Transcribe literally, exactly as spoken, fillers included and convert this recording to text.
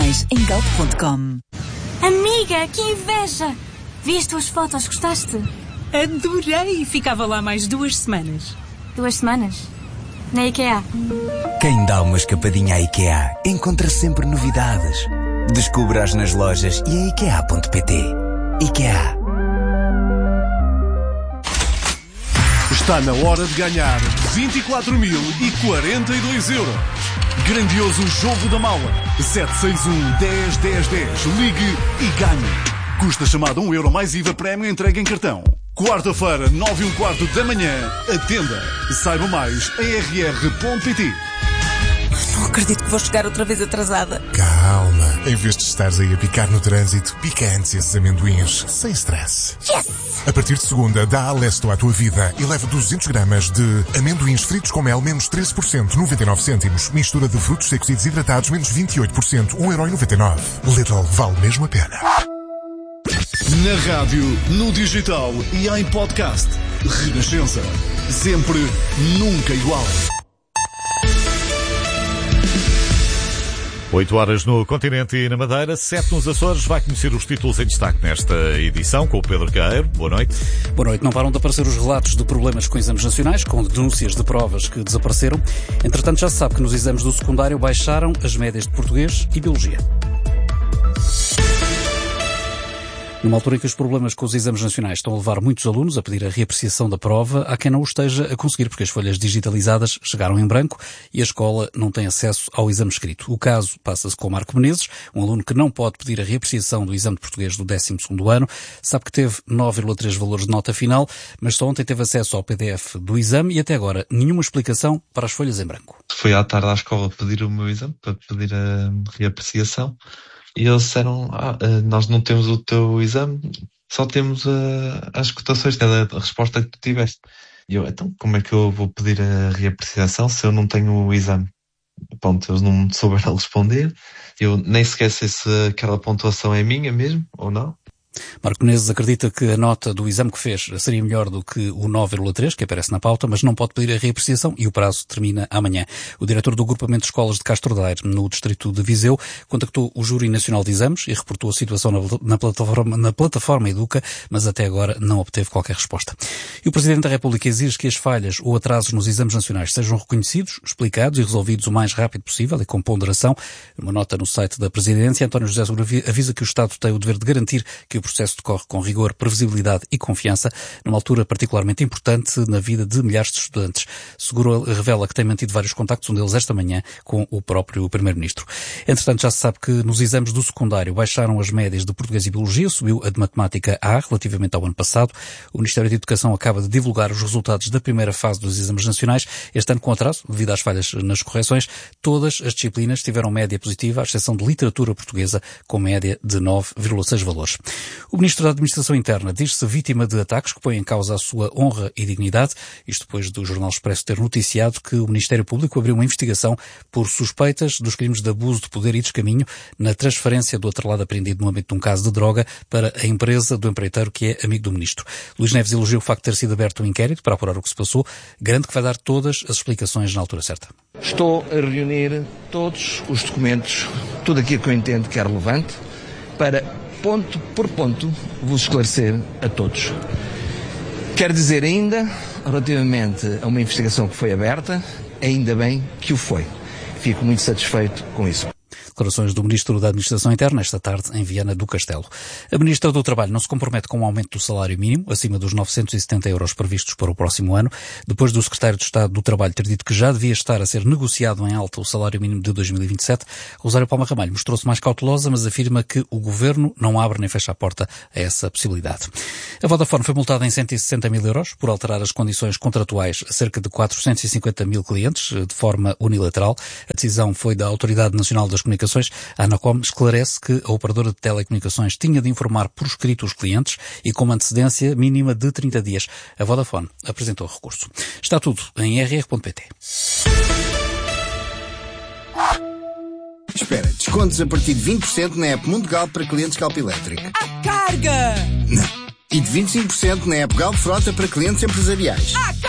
mais em galp ponto com. Amiga, que inveja! Vi as tuas fotos, gostaste? Adorei! Ficava lá mais duas semanas. Duas semanas? Na IKEA? Quem dá uma escapadinha à IKEA encontra sempre novidades. Descubra-as nas lojas e em ikea ponto pt. IKEA. Está na hora de ganhar vinte e quatro mil e quarenta e dois euros. Grandioso jogo da mala. sete seis um, dez, dez, dez. Ligue e ganhe. Custa chamada um euro mais I V A prémio entregue em cartão. Quarta-feira, nove e um quarto da manhã. Atenda. Saiba mais em r r ponto p t. Não acredito que vou chegar outra vez atrasada. Calma. Em vez de estares aí a picar no trânsito, pica antes esses amendoins sem stress. Yes! A partir de segunda, dá Alesto à tua vida e leva duzentos gramas de amendoins fritos com mel, menos treze por cento, noventa e nove cêntimos. Mistura de frutos secos e desidratados, menos vinte e oito por cento, um euro e noventa e nove. Lidl, vale mesmo a pena. Na rádio, no digital e em podcast. Renascença. Sempre, nunca igual. oito horas no continente e na Madeira, sete nos Açores. Vai conhecer os títulos em destaque nesta edição com o Pedro Queiro. Boa noite. Boa noite. Não param de aparecer os relatos de problemas com exames nacionais, com denúncias de provas que desapareceram. Entretanto, já se sabe que nos exames do secundário baixaram as médias de português e biologia. Numa altura em que os problemas com os exames nacionais estão a levar muitos alunos a pedir a reapreciação da prova, há quem não o esteja a conseguir porque as folhas digitalizadas chegaram em branco e a escola não tem acesso ao exame escrito. O caso passa-se com o Marco Menezes, um aluno que não pode pedir a reapreciação do exame de português do décimo segundo ano. Sabe que teve nove vírgula três valores de nota final, mas só ontem teve acesso ao P D F do exame e até agora nenhuma explicação para as folhas em branco. Fui à tarde à escola pedir o meu exame, para pedir a reapreciação. E eles disseram, ah, nós não temos o teu exame, só temos uh, as cotações, cada resposta que tu tiveste. E eu, então, como é que eu vou pedir a reapreciação se eu não tenho o exame? Pronto, eles não me souberam responder. Eu nem sequer sei se aquela pontuação é minha mesmo, ou não. Marco Menezes acredita que a nota do exame que fez seria melhor do que o nove vírgula três, que aparece na pauta, mas não pode pedir a reapreciação e o prazo termina amanhã. O diretor do agrupamento de escolas de Castro Daire, no distrito de Viseu, contactou o Júri Nacional de Exames e reportou a situação na, na, plataforma, na plataforma Educa, mas até agora não obteve qualquer resposta. E o Presidente da República exige que as falhas ou atrasos nos exames nacionais sejam reconhecidos, explicados e resolvidos o mais rápido possível e com ponderação. Uma nota no site da Presidência, António José Seguro avisa que o Estado tem o dever de garantir que o O processo decorre com rigor, previsibilidade e confiança, numa altura particularmente importante na vida de milhares de estudantes. Seguro revela que tem mantido vários contactos, um deles esta manhã, com o próprio Primeiro-Ministro. Entretanto, já se sabe que nos exames do secundário baixaram as médias de português e biologia, subiu a de matemática A relativamente ao ano passado. O Ministério da Educação acaba de divulgar os resultados da primeira fase dos exames nacionais. Este ano, com atraso, devido às falhas nas correções, todas as disciplinas tiveram média positiva, à exceção de literatura portuguesa, com média de nove vírgula seis valores. O Ministro da Administração Interna diz-se vítima de ataques que põem em causa a sua honra e dignidade. Isto depois do Jornal Expresso ter noticiado que o Ministério Público abriu uma investigação por suspeitas dos crimes de abuso de poder e descaminho na transferência do atrelado apreendido no âmbito de um caso de droga para a empresa do empreiteiro que é amigo do Ministro. Luís Neves elogiou o facto de ter sido aberto um inquérito para apurar o que se passou. Garante que vai dar todas as explicações na altura certa. Estou a reunir todos os documentos, tudo aquilo que eu entendo que é relevante, para ponto por ponto, vos esclarecer a todos. Quero dizer ainda, relativamente a uma investigação que foi aberta, ainda bem que o foi. Fico muito satisfeito com isso. Declarações do Ministro da Administração Interna esta tarde em Viana do Castelo. A Ministra do Trabalho não se compromete com o aumento do salário mínimo, acima dos novecentos e setenta euros previstos para o próximo ano, depois do Secretário de Estado do Trabalho ter dito que já devia estar a ser negociado em alta o salário mínimo de dois mil e vinte e sete. Rosário Palma Ramalho mostrou-se mais cautelosa, mas afirma que o Governo não abre nem fecha a porta a essa possibilidade. A Vodafone foi multada em cento e sessenta mil euros por alterar as condições contratuais a cerca de quatrocentos e cinquenta mil clientes de forma unilateral. A decisão foi da Autoridade Nacional das Comunicações. A Anacom esclarece que a operadora de telecomunicações tinha de informar por escrito os clientes e com uma antecedência mínima de trinta dias. A Vodafone apresentou recurso. Está tudo em r r ponto p t. Espera, descontos a partir de vinte por cento na app Mundo Galp para clientes Galp Elétrico. À carga! Não. E de vinte e cinco por cento na app Galp Frota para clientes empresariais. À